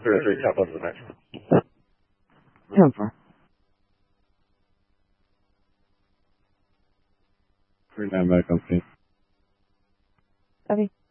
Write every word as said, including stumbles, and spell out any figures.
对对，下报纸来。 ten four. Three nine back on scene. Copy.